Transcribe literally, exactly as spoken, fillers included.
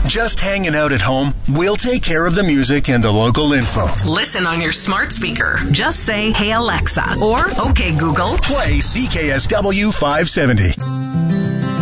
Just hanging out at home? We'll take care of the music and the local info. Listen on your smart speaker. Just say, "Hey Alexa," or "Okay Google, play C K S W five seventy."